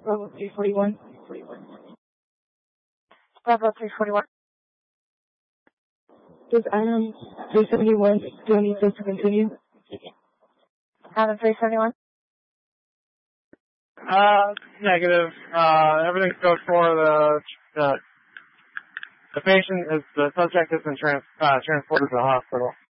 Bravo 341. Bravo 341. Does Adam 371 still need us to continue? Adam 371. Negative. Everything's good for the patient. The subject has been transported to the hospital.